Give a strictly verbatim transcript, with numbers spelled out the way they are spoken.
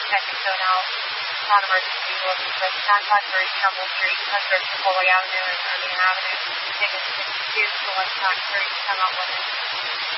Second zone out. Non-emergency looking with contact for Trumbull Street, Western Foley Avenue and Irving Avenue. Ticket sixty-two to one side three, come out one.